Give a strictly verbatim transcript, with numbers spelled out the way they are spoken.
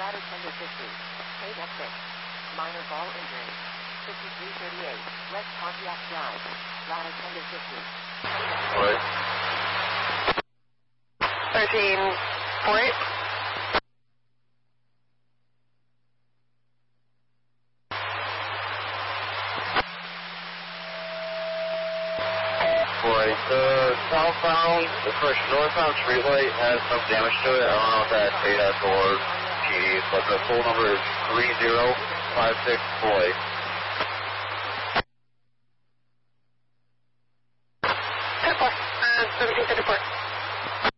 Ladder tender fifty. K F six. Minor ball injury. fifty-three thirty-eight. West Pontiac Drive. Ladder tender fifty. What? thirteen forty. Boy, the southbound, the first northbound streetlight has some damage to it. I don't know if that's A D A S or P D, but the full number is three zero five six boy.